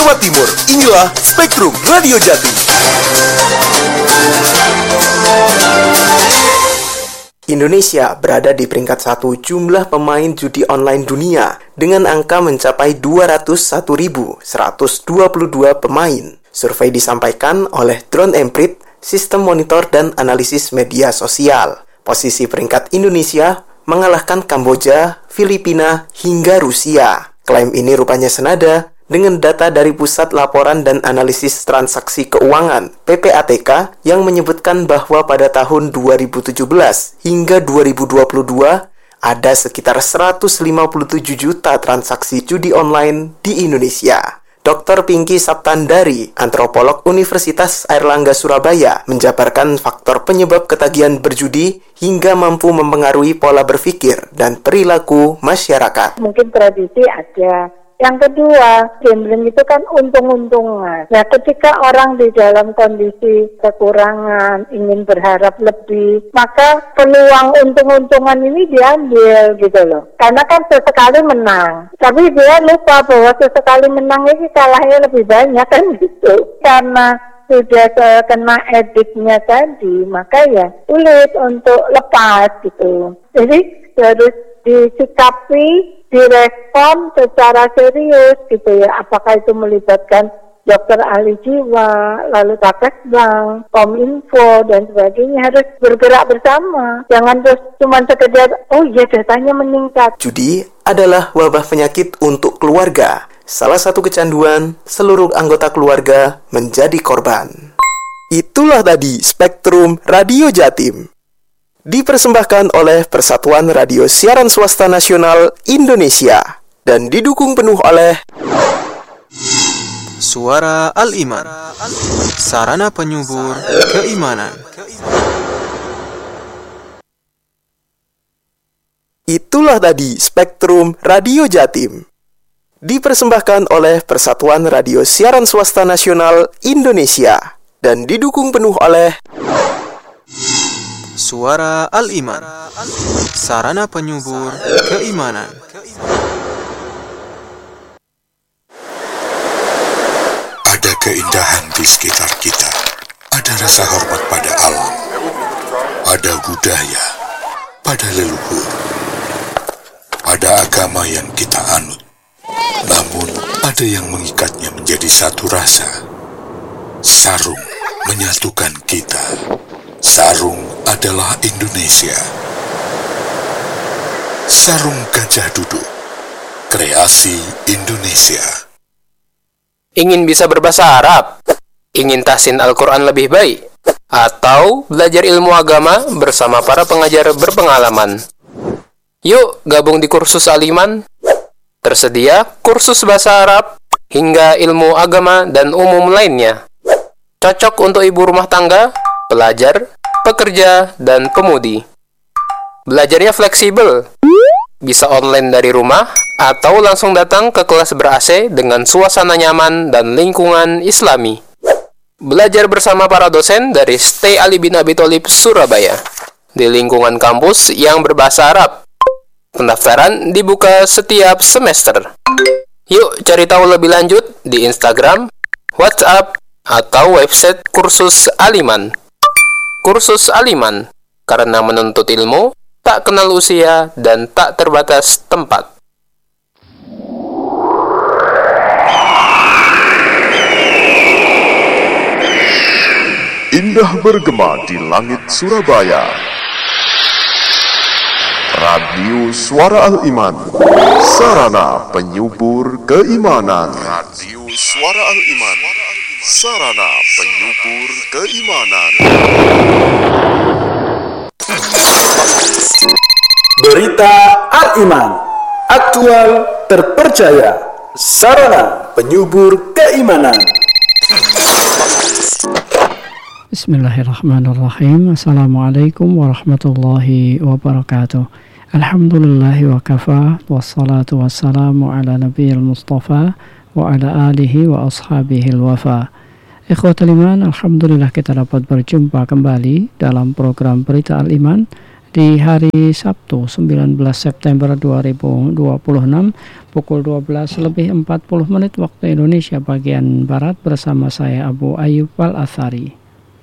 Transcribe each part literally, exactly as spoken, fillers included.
Jawa Timur. Inilah Spektrum Radio Jatim. Indonesia berada di peringkat satu jumlah pemain judi online dunia dengan angka mencapai dua ratus satu ribu seratus dua puluh dua pemain. Survei disampaikan oleh Drone Emprit, Sistem Monitor dan Analisis Media Sosial. Posisi peringkat Indonesia mengalahkan Kamboja, Filipina, hingga Rusia. Klaim ini rupanya senada dengan data dari Pusat Laporan dan Analisis Transaksi Keuangan P P A T K yang menyebutkan bahwa pada tahun dua ribu tujuh belas hingga dua ribu dua puluh dua ada sekitar seratus lima puluh tujuh juta transaksi judi online di Indonesia. dokter Pinky Saptandari, antropolog Universitas Airlangga Surabaya, menjabarkan faktor penyebab ketagihan berjudi hingga mampu mempengaruhi pola berpikir dan perilaku masyarakat. Mungkin tradisi ada. Yang kedua, gambling itu kan untung-untungan. Nah, ketika orang di dalam kondisi kekurangan, ingin berharap lebih, maka peluang untung-untungan ini diambil gitu loh. Karena kan sesekali menang. Tapi dia lupa bahwa sesekali menang ini kalahnya lebih banyak kan gitu. Karena sudah kena ediknya tadi, maka ya sulit untuk lepas gitu. Jadi harus disikapi, direspon secara serius gitu ya. Apakah itu melibatkan dokter ahli jiwa, lalu Kapesbank, Kominfo dan sebagainya, harus bergerak bersama. Jangan terus cuma sekedar oh ya datanya meningkat. Judi adalah wabah penyakit untuk keluarga. Salah satu kecanduan, seluruh anggota keluarga menjadi korban. Itulah tadi Spektrum Radio Jatim. Dipersembahkan oleh Persatuan Radio Siaran Swasta Nasional Indonesia dan didukung penuh oleh Suara Al-Iman, sarana penyubur keimanan. Itulah tadi Spektrum Radio Jatim. Dipersembahkan oleh Persatuan Radio Siaran Swasta Nasional Indonesia dan didukung penuh oleh Suara Al-Iman, sarana penyubur keimanan. Ada keindahan di sekitar kita. Ada rasa hormat pada alam. Ada budaya pada leluhur. Ada agama yang kita anut. Namun ada yang mengikatnya menjadi satu rasa. Sarung menyatukan kita. Sarung adalah Indonesia. Sarung Gajah Duduk, kreasi Indonesia. Ingin bisa berbahasa Arab? Ingin tahsin Al-Quran lebih baik? Atau belajar ilmu agama bersama para pengajar berpengalaman? Yuk gabung di kursus Al-Iman. Tersedia kursus bahasa Arab hingga ilmu agama dan umum lainnya. Cocok untuk ibu rumah tangga, pelajar, pekerja, dan pemudi. Belajarnya fleksibel. Bisa online dari rumah atau langsung datang ke kelas ber-A C dengan suasana nyaman dan lingkungan Islami. Belajar bersama para dosen dari Stay Ali bin Abi Thalib Surabaya di lingkungan kampus yang berbahasa Arab. Pendaftaran dibuka setiap semester. Yuk cari tahu lebih lanjut di Instagram, WhatsApp, atau website kursus Al-Iman. Kursus Al-Iman, karena menuntut ilmu tak kenal usia dan tak terbatas tempat. Indah bergema di langit Surabaya. Radio Suara Al-Iman, sarana penyubur keimanan. Radio Suara Al-Iman, sarana penyubur keimanan. Berita Al-Iman, aktual, terpercaya, sarana penyubur keimanan. Bismillahirrahmanirrahim. Assalamualaikum warahmatullahi wabarakatuh. Alhamdulillahi wa kafa, wassalatu wassalamu ala nabiyil mustafa wa ala alihi wa ashabihi al-wafa. Ikhwatul iman, alhamdulillah kita dapat berjumpa kembali dalam program Berita Al-Iman di hari Sabtu sembilan belas September dua ribu dua puluh enam pukul dua belas lebih empat puluh menit waktu Indonesia bagian Barat bersama saya Abu Ayyub Al-Athari.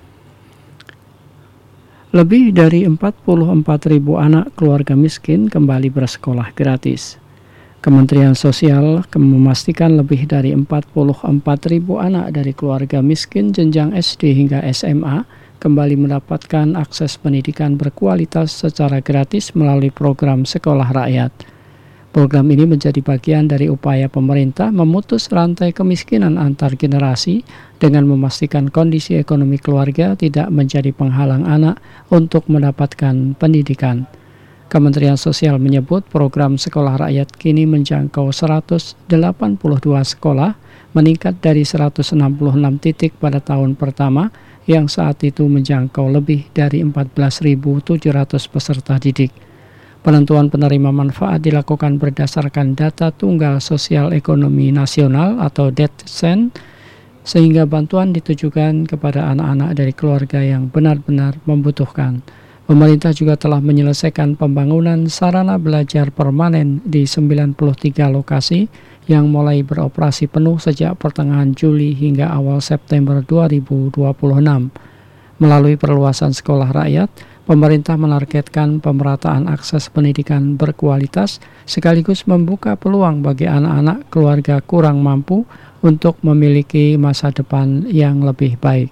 Lebih dari empat puluh empat ribu anak keluarga miskin kembali bersekolah gratis. Kementerian Sosial memastikan lebih dari empat puluh empat ribu anak dari keluarga miskin jenjang S D hingga S M A kembali mendapatkan akses pendidikan berkualitas secara gratis melalui program Sekolah Rakyat. Program ini menjadi bagian dari upaya pemerintah memutus rantai kemiskinan antar generasi dengan memastikan kondisi ekonomi keluarga tidak menjadi penghalang anak untuk mendapatkan pendidikan. Kementerian Sosial menyebut program Sekolah Rakyat kini menjangkau seratus delapan puluh dua sekolah, meningkat dari seratus enam puluh enam titik pada tahun pertama yang saat itu menjangkau lebih dari empat belas ribu tujuh ratus peserta didik. Penentuan penerima manfaat dilakukan berdasarkan data Tunggal Sosial Ekonomi Nasional atau D E T S E N, sehingga bantuan ditujukan kepada anak-anak dari keluarga yang benar-benar membutuhkan. Pemerintah juga telah menyelesaikan pembangunan sarana belajar permanen di sembilan puluh tiga lokasi yang mulai beroperasi penuh sejak pertengahan Juli hingga awal September dua ribu dua puluh enam. Melalui perluasan sekolah rakyat, pemerintah menargetkan pemerataan akses pendidikan berkualitas sekaligus membuka peluang bagi anak-anak keluarga kurang mampu untuk memiliki masa depan yang lebih baik.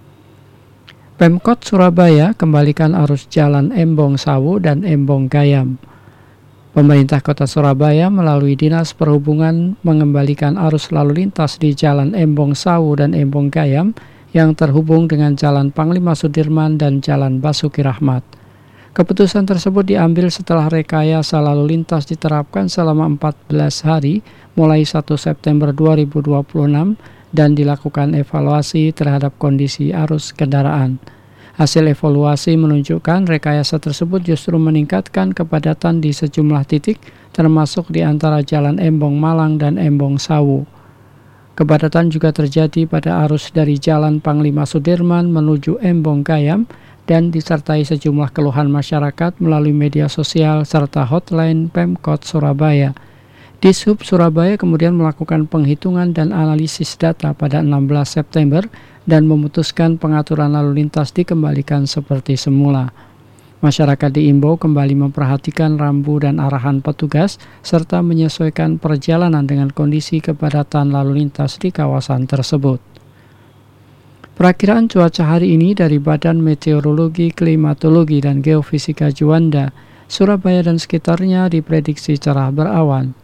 Pemkot Surabaya kembalikan arus jalan Embong Sawu dan Embong Gayam. Pemerintah Kota Surabaya melalui Dinas Perhubungan mengembalikan arus lalu lintas di Jalan Embong Sawu dan Embong Gayam yang terhubung dengan Jalan Panglima Sudirman dan Jalan Basuki Rahmat. Keputusan tersebut diambil setelah rekayasa lalu lintas diterapkan selama empat belas hari mulai satu September dua ribu dua puluh enam dan dilakukan evaluasi terhadap kondisi arus kendaraan. Hasil evaluasi menunjukkan rekayasa tersebut justru meningkatkan kepadatan di sejumlah titik, termasuk di antara Jalan Embong Malang dan Embong Sawu. Kepadatan juga terjadi pada arus dari Jalan Panglima Sudirman menuju Embong Gayam dan disertai sejumlah keluhan masyarakat melalui media sosial serta hotline Pemkot Surabaya. Dishub Surabaya kemudian melakukan penghitungan dan analisis data pada enam belas September dan memutuskan pengaturan lalu lintas dikembalikan seperti semula. Masyarakat diimbau kembali memperhatikan rambu dan arahan petugas serta menyesuaikan perjalanan dengan kondisi kepadatan lalu lintas di kawasan tersebut. Perakiraan cuaca hari ini dari Badan Meteorologi, Klimatologi, dan Geofisika Juanda, Surabaya dan sekitarnya diprediksi cerah berawan.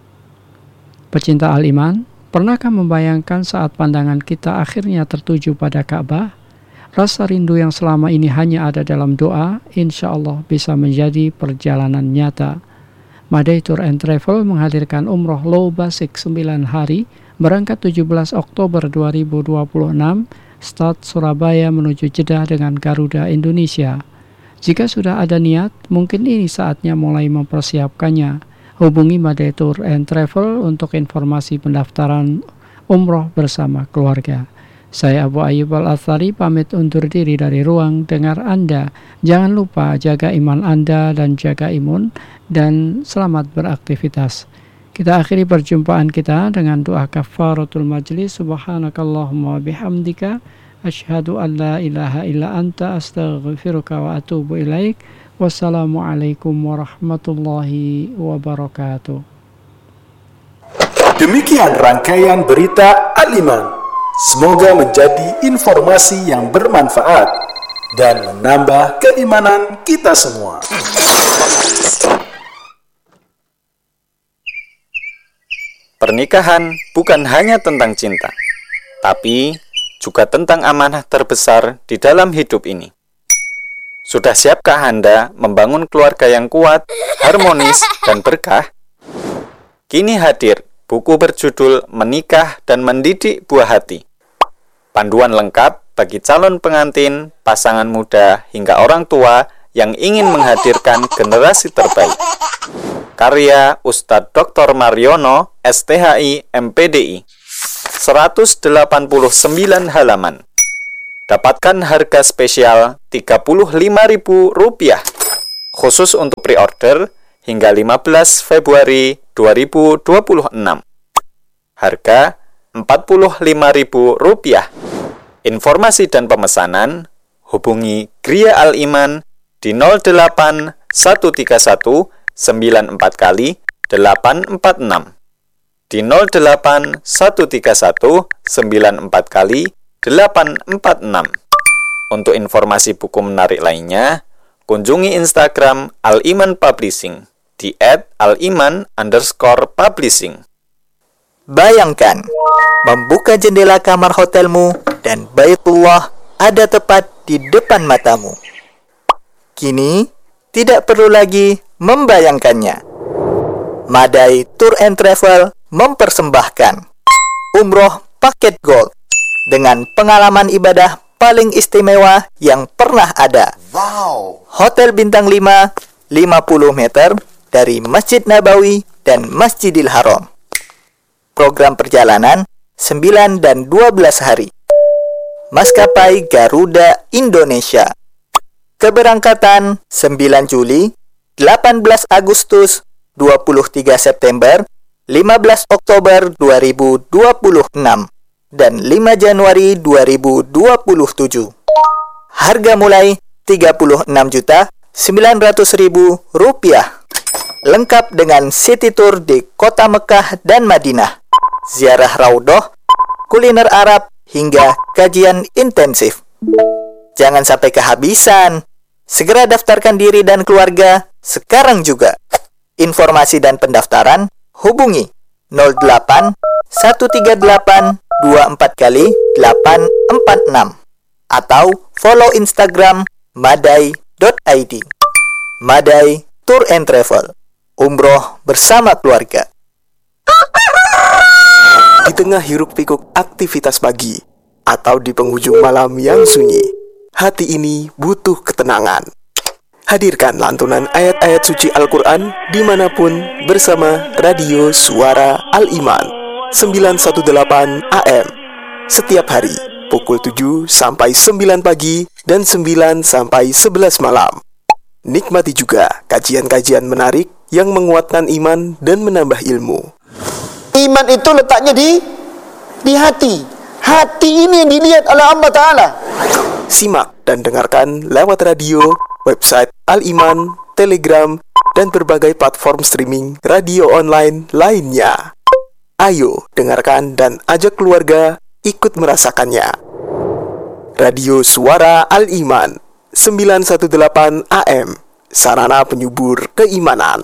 Pecinta Al-Iman, pernahkah membayangkan saat pandangan kita akhirnya tertuju pada Ka'bah? Rasa rindu yang selama ini hanya ada dalam doa, insya Allah bisa menjadi perjalanan nyata. Madai Tour and Travel menghadirkan umroh low basic sembilan hari, berangkat tujuh belas Oktober dua ribu dua puluh enam, start Surabaya menuju Jeddah dengan Garuda Indonesia. Jika sudah ada niat, mungkin ini saatnya mulai mempersiapkannya. Hubungi Madai Tour and Travel untuk informasi pendaftaran umroh bersama keluarga. Saya Abu Ayyub Al-Athari pamit undur diri dari ruang dengar Anda. Jangan lupa jaga iman Anda dan jaga imun, dan selamat beraktivitas. Kita akhiri perjumpaan kita dengan doa kafaratul majlis. Subhanakallahumma bihamdika asyhadu an la ilaha illa anta astaghfiruka wa atubu ilaik. Wassalamualaikum warahmatullahi wabarakatuh. Demikian rangkaian berita Al-Iman. Semoga menjadi informasi yang bermanfaat dan menambah keimanan kita semua. Pernikahan bukan hanya tentang cinta, tapi juga tentang amanah terbesar di dalam hidup ini. Sudah siapkah Anda membangun keluarga yang kuat, harmonis, dan berkah? Kini hadir buku berjudul Menikah dan Mendidik Buah Hati. Panduan lengkap bagi calon pengantin, pasangan muda, hingga orang tua yang ingin menghadirkan generasi terbaik. Karya Ustadz Doktor Mariono, S T H I, M P D I. seratus delapan puluh sembilan halaman. Dapatkan harga spesial tiga puluh lima ribu rupiah. khusus untuk pre-order hingga lima belas Februari dua ribu dua puluh enam. Harga empat puluh lima ribu rupiah. Informasi dan pemesanan hubungi Gria Al-Iman di nol delapan satu tiga satu sembilan empat kali delapan empat enam, di nol delapan satu tiga satu sembilan empat kali delapan empat enam. Untuk informasi buku menarik lainnya, kunjungi Instagram Al-Iman Publishing di et aliman underscore publishing. Bayangkan, membuka jendela kamar hotelmu dan Baitullah ada tepat di depan matamu. Kini, tidak perlu lagi membayangkannya. Madai Tour and Travel mempersembahkan umroh paket gold dengan pengalaman ibadah paling istimewa yang pernah ada. Wow! Hotel bintang lima, lima puluh meter dari Masjid Nabawi dan Masjidil Haram. Program perjalanan sembilan dan dua belas hari. Maskapai Garuda Indonesia. Keberangkatan sembilan Juli, delapan belas Agustus, dua puluh tiga September, lima belas Oktober dua ribu dua puluh enam, dan lima Januari dua ribu dua puluh tujuh. Harga mulai tiga puluh enam juta sembilan ratus ribu rupiah. Lengkap dengan city tour di kota Mekah dan Madinah, ziarah Raudhah, kuliner Arab, hingga kajian intensif. Jangan sampai kehabisan. Segera daftarkan diri dan keluarga sekarang juga. Informasi dan pendaftaran hubungi nol delapan satu tiga delapan dua empat kali delapan empat enam atau follow Instagram madai dot i d. Madai Tour and Travel, umroh bersama keluarga. Di tengah hiruk-pikuk aktivitas pagi atau di penghujung malam yang sunyi, hati ini butuh ketenangan. Hadirkan lantunan ayat-ayat suci Al-Quran dimanapun bersama Radio Suara Al-Iman sembilan satu delapan A M setiap hari pukul tujuh sampai sembilan pagi dan sembilan sampai sebelas malam. Nikmati juga kajian-kajian menarik yang menguatkan iman dan menambah ilmu. Iman itu letaknya di di hati. Hati ini yang dilihat oleh Allah Ta'ala. Simak dan dengarkan lewat radio, website Al-Iman, Telegram, dan berbagai platform streaming radio online lainnya. Ayo dengarkan dan ajak keluarga ikut merasakannya. Radio Suara Al-Iman sembilan satu delapan A M, sarana penyubur keimanan.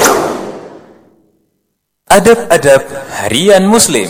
Adab-adab harian Muslim.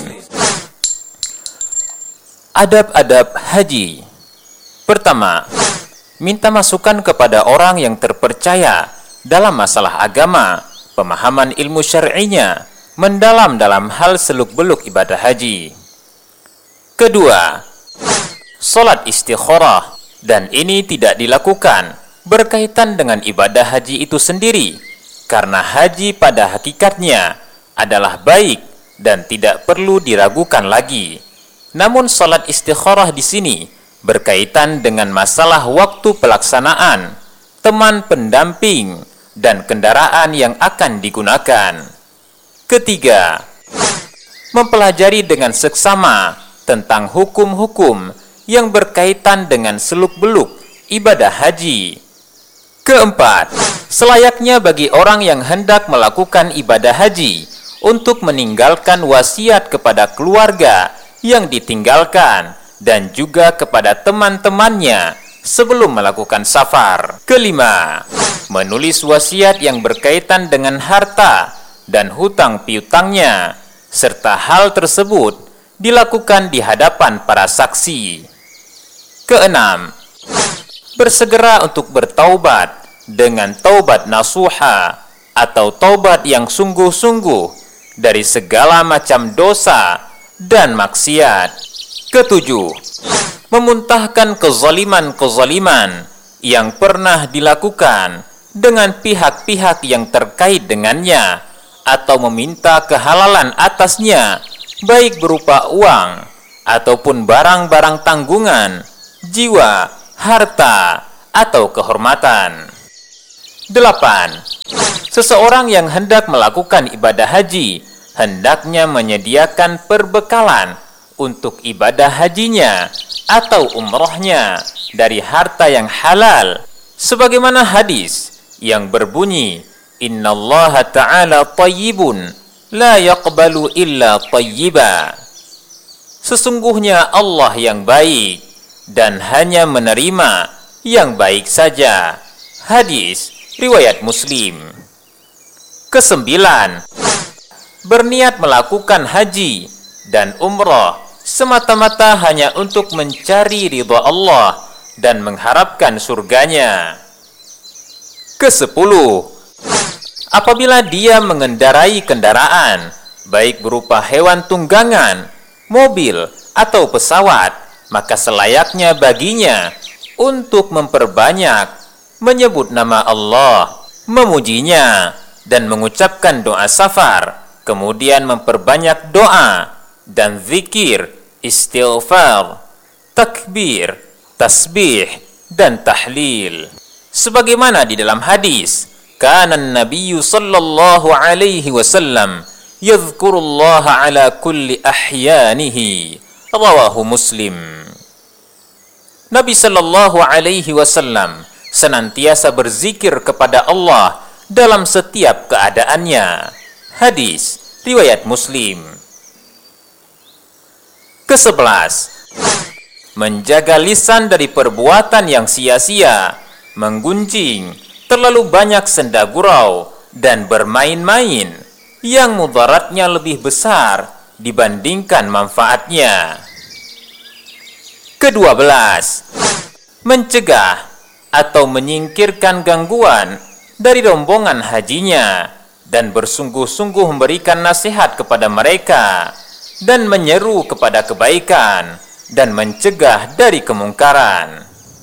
Adab-adab haji. Pertama, minta masukan kepada orang yang terpercaya dalam masalah agama, pemahaman ilmu syar'inya, mendalam dalam hal seluk-beluk ibadah haji. Kedua, salat istikharah, dan ini tidak dilakukan berkaitan dengan ibadah haji itu sendiri, karena haji pada hakikatnya adalah baik dan tidak perlu diragukan lagi. Namun salat istikharah di sini berkaitan dengan masalah waktu pelaksanaan, teman pendamping, dan kendaraan yang akan digunakan. Ketiga, mempelajari dengan seksama tentang hukum-hukum yang berkaitan dengan seluk-beluk ibadah haji. Keempat, selayaknya bagi orang yang hendak melakukan ibadah haji untuk meninggalkan wasiat kepada keluarga yang ditinggalkan dan juga kepada teman-temannya sebelum melakukan safar. Kelima, menulis wasiat yang berkaitan dengan harta dan hutang piutangnya, serta hal tersebut dilakukan di hadapan para saksi. Keenam, bersegera untuk bertaubat dengan taubat nasuha atau taubat yang sungguh-sungguh dari segala macam dosa dan maksiat. Ketujuh, memuntahkan kezaliman-kezaliman yang pernah dilakukan dengan pihak-pihak yang terkait dengannya atau meminta kehalalan atasnya, baik berupa uang ataupun barang-barang tanggungan, jiwa, harta, atau kehormatan. Delapan. Seseorang yang hendak melakukan ibadah haji, hendaknya menyediakan perbekalan untuk ibadah hajinya atau umrohnya dari harta yang halal, sebagaimana hadis yang berbunyi, Innallaha ta'ala tayyibun, la yaqbalu illa tayyiba. Sesungguhnya Allah yang baik dan hanya menerima yang baik saja. Hadis riwayat Muslim. Kesembilan, berniat melakukan haji dan umrah semata-mata hanya untuk mencari ridha Allah dan mengharapkan surganya. Kesepuluh, apabila dia mengendarai kendaraan, baik berupa hewan tunggangan, mobil, atau pesawat, maka selayaknya baginya untuk memperbanyak menyebut nama Allah, memujinya, dan mengucapkan doa safar, kemudian memperbanyak doa dan zikir, istighfar, takbir, tasbih, dan tahlil. Sebagaimana di dalam hadis, kana an-nabiyyu sallallahu alaihi wasallam yadhkurullaha ala kulli ahyanihi, rawahu Muslim. Nabi sallallahu alaihi wasallam senantiasa berzikir kepada Allah dalam setiap keadaannya. Hadis riwayat Muslim. Kesebelas, menjaga lisan dari perbuatan yang sia-sia, menggunjing, terlalu banyak senda gurau, dan bermain-main yang mudaratnya lebih besar dibandingkan manfaatnya. Kedua belas, mencegah atau menyingkirkan gangguan dari rombongan hajinya dan bersungguh-sungguh memberikan nasihat kepada mereka dan menyeru kepada kebaikan dan mencegah dari kemungkaran.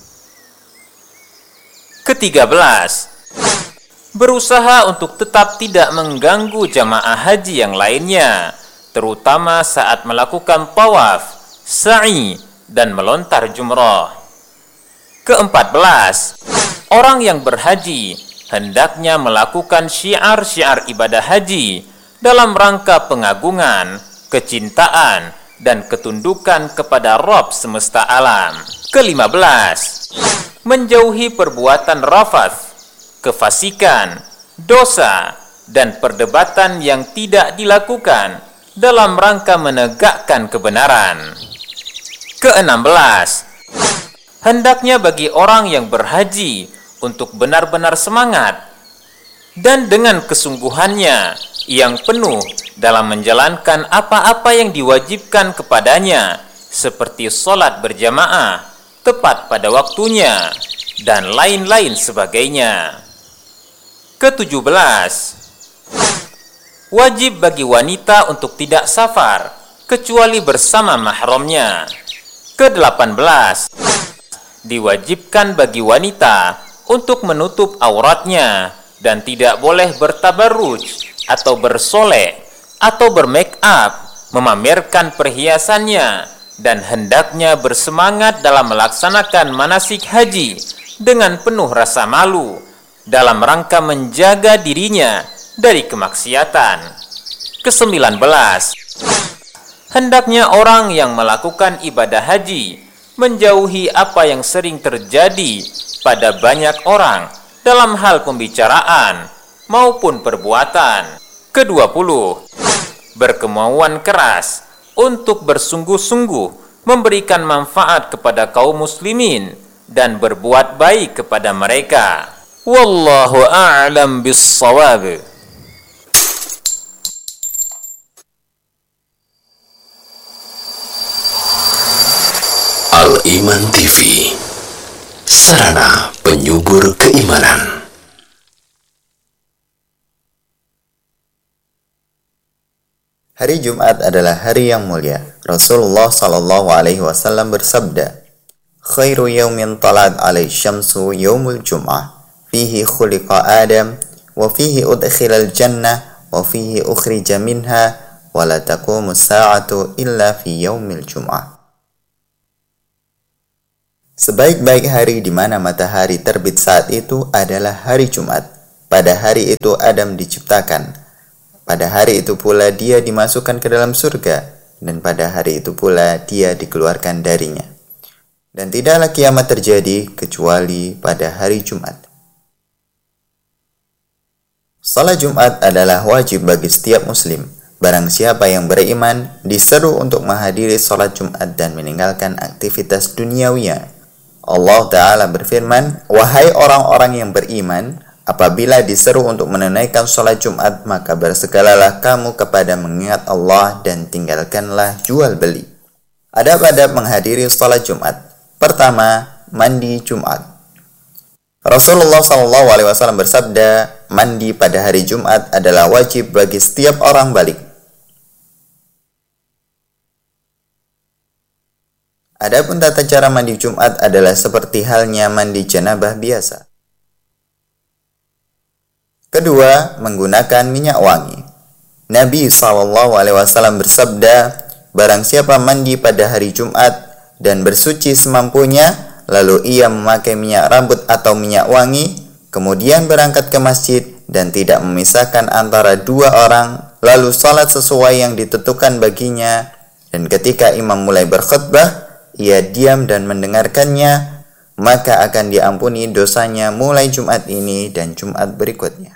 Ketiga belas, berusaha untuk tetap tidak mengganggu jamaah haji yang lainnya, terutama saat melakukan tawaf, sa'i, dan melontar jumrah. Keempat belas, orang yang berhaji hendaknya melakukan syiar-syiar ibadah haji dalam rangka pengagungan, kecintaan, dan ketundukan kepada Rabb semesta alam. Kelima belas, menjauhi perbuatan rafath, kefasikan, dosa, dan perdebatan yang tidak dilakukan dalam rangka menegakkan kebenaran. Keenam belas, hendaknya bagi orang yang berhaji untuk benar-benar semangat dan dengan kesungguhannya yang penuh dalam menjalankan apa-apa yang diwajibkan kepadanya, seperti sholat berjamaah tepat pada waktunya dan lain-lain sebagainya. Ketujuh belas, wajib bagi wanita untuk tidak safar kecuali bersama mahramnya. Kedelapan belas, diwajibkan bagi wanita untuk menutup auratnya dan tidak boleh bertabarruj atau bersolek atau bermake up, memamerkan perhiasannya, dan hendaknya bersemangat dalam melaksanakan manasik haji dengan penuh rasa malu dalam rangka menjaga dirinya dari kemaksiatan. Kesembilan belas, hendaknya orang yang melakukan ibadah haji menjauhi apa yang sering terjadi pada banyak orang dalam hal pembicaraan maupun perbuatan. Kedua puluh, berkemauan keras untuk bersungguh-sungguh memberikan manfaat kepada kaum muslimin dan berbuat baik kepada mereka. Wallahu a'lam bis-shawab. Al-Iman T V, sarana penyubur keimanan. Hari Jumat adalah hari yang mulia. Rasulullah Shallallahu Alaihi Wasallam bersabda, "Khairu yaumin talat alaihi syamsu yaumul Jum'ah, fihi khuliqa Adam, wa fihi udkhilal jannah, wa fihi ukhrija minha, wa la taqumu sa'atu illa fi yaumil Jum'ah." Sebaik-baik hari di mana matahari terbit saat itu adalah hari Jumat. Pada hari itu Adam diciptakan. Pada hari itu pula dia dimasukkan ke dalam surga, dan pada hari itu pula dia dikeluarkan darinya. Dan tidaklah kiamat terjadi kecuali pada hari Jumat. Salat Jumat adalah wajib bagi setiap muslim. Barang siapa yang beriman diseru untuk menghadiri salat Jumat dan meninggalkan aktivitas duniawinya. Allah Ta'ala berfirman, "Wahai orang-orang yang beriman, apabila diseru untuk menunaikan salat Jumat, maka bersegeralah kamu kepada mengingat Allah dan tinggalkanlah jual beli." Adab-adab menghadiri salat Jumat. Pertama, mandi Jumat. Rasulullah shallallahu alaihi wasallam bersabda, mandi pada hari Jumat adalah wajib bagi setiap orang balik. Adapun tata cara mandi Jumat adalah seperti halnya mandi janabah biasa. Kedua, menggunakan minyak wangi. Nabi shallallahu alaihi wasallam bersabda, barang siapa mandi pada hari Jumat dan bersuci semampunya, lalu ia memakai minyak rambut atau minyak wangi, kemudian berangkat ke masjid dan tidak memisahkan antara dua orang, lalu salat sesuai yang ditentukan baginya, dan ketika imam mulai berkhutbah, ia diam dan mendengarkannya, maka akan diampuni dosanya mulai Jumat ini dan Jumat berikutnya.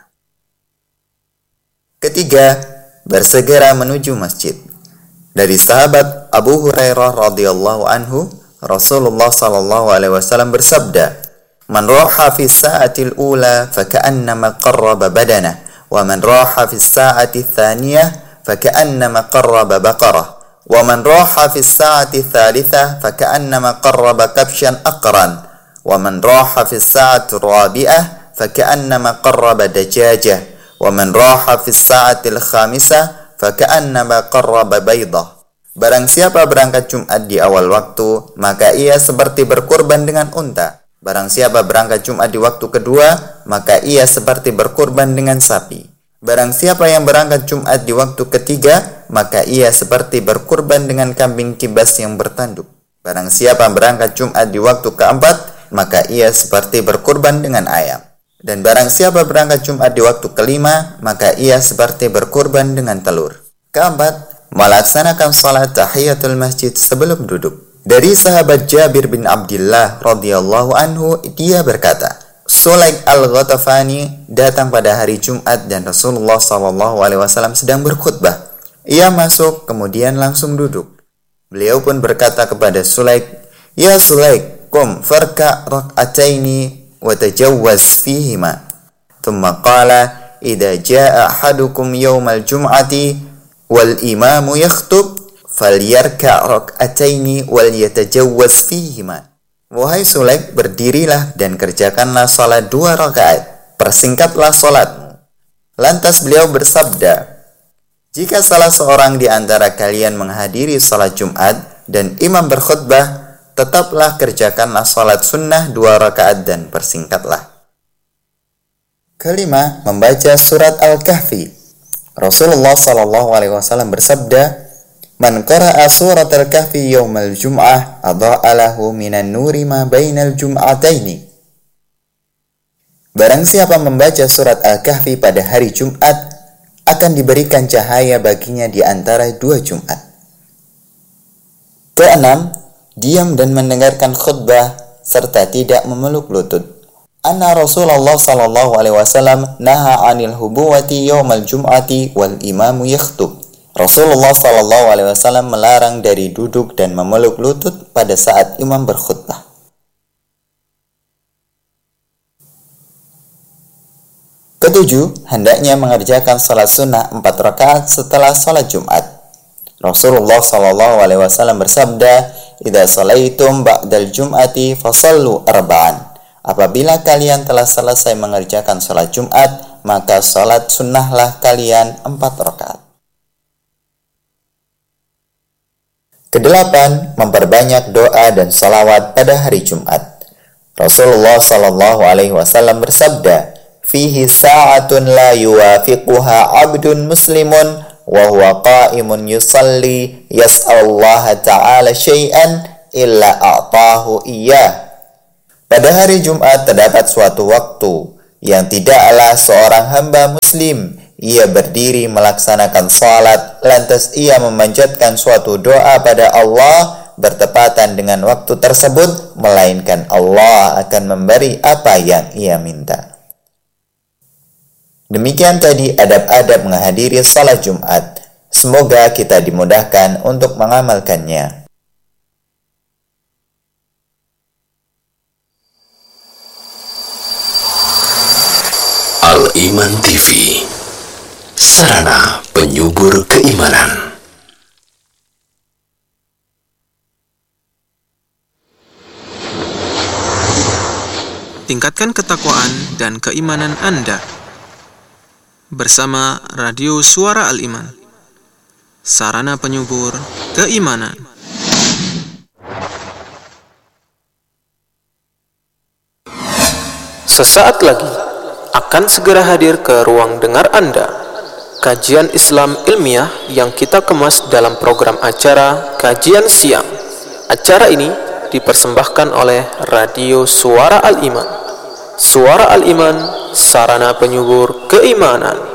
Ketiga, bersegera menuju masjid. Dari sahabat Abu Hurairah radhiyallahu anhu, Rasulullah sallallahu alaihi wasallam bersabda, "Man raha fi sa'atil ula faka'annama qarraba badanah, wa man raha fi sa'ati tsaniyah faka'annama qarraba baqarah. ومن راح في الساعة الثالثة فكأنما قرب كبشا أقرا ومن راح في الساعة الرابعة فكأنما قرب دجاجة ومن راح في الساعة الخامسة فكأنما قرب بيضة." Barang siapa berangkat Jumat di awal waktu, maka ia seperti berkurban dengan unta. Barang siapa berangkat Jumat di waktu kedua, maka ia seperti berkurban dengan sapi. Barang siapa yang berangkat Jumat di waktu ketiga, maka ia seperti berkurban dengan kambing kibas yang bertanduk. Barang siapa berangkat Jumat di waktu keempat, maka ia seperti berkurban dengan ayam. Dan barang siapa berangkat Jumat di waktu kelima, maka ia seperti berkurban dengan telur. Keempat, melaksanakan salat tahiyatul masjid sebelum duduk. Dari sahabat Jabir bin Abdullah radhiyallahu anhu, dia berkata, Sulaik al-Ghatafani datang pada hari Jumat dan Rasulullah shallallahu alaihi wasallam sedang berkhutbah. Ia masuk kemudian langsung duduk. Beliau pun berkata kepada Sulaik, "Ya Sulaik, qum farka rak'ataini wa tajawwaz fihima." Thumma qala, "Idza jaa ahadukum yawmal jum'ati wal imamu yakhtub falyarka' rak'ataini wal yatajawwaz fihima." Wahai Sulaik, berdirilah dan kerjakanlah salat dua rakaat, persingkatlah salatmu. Lantas beliau bersabda, jika salah seorang di antara kalian menghadiri salat Jumat dan imam berkhutbah, tetaplah kerjakanlah salat sunnah dua rakaat dan persingkatlah. Kelima, membaca surat Al-Kahfi. Rasulullah shallallahu alaihi wasallam bersabda, "Man qara'a surat Al-Kahfi yawmal jum'ah adha'a lahu minan nuri ma bainal jum'ataini." Barang siapa membaca surat Al-Kahfi pada hari Jumat, akan diberikan cahaya baginya di antara dua Jumat. Keenam, diam dan mendengarkan khutbah serta tidak memeluk lutut. Anna Rasulullah sallallahu alaihi wasallam naha 'anil hubuwati yaumal jum'ati wal imamu yakhtub. Rasulullah shallallahu alaihi wasallam melarang dari duduk dan memeluk lutut pada saat imam berkhutbah. Ketujuh, hendaknya mengerjakan salat sunnah empat rakaat setelah salat Jumat. Rasulullah shallallahu alaihi wasallam bersabda, "Idza salaitum ba'dal jum'ati fasallu arba'an." Apabila kalian telah selesai mengerjakan salat Jumat, maka salat sunnahlah kalian empat rakaat. Kedelapan, memperbanyak doa dan salawat pada hari Jumat. Rasulullah sallallahu alaihi wasallam bersabda, "Fihi sa'atun la yuwafiquha 'abdun muslimun wa huwa qa'imun yusalli yas'alullaha ta'ala syai'an illa a'tahu iyyah." Pada hari Jumat terdapat suatu waktu yang tidaklah seorang hamba muslim ia berdiri melaksanakan salat lantas ia memanjatkan suatu doa pada Allah bertepatan dengan waktu tersebut, melainkan Allah akan memberi apa yang ia minta. Demikian tadi adab-adab menghadiri salat Jumat. Semoga kita dimudahkan untuk mengamalkannya. Al-Iman T V, sarana penyubur keimanan. Tingkatkan ketakwaan dan keimanan Anda bersama Radio Suara Al-Iman, sarana penyubur keimanan. Sesaat lagi akan segera hadir ke ruang dengar Anda kajian Islam ilmiah yang kita kemas dalam program acara Kajian Siang. Acara ini dipersembahkan oleh Radio Suara Al-Iman. Suara Al-Iman, sarana penyubur keimanan.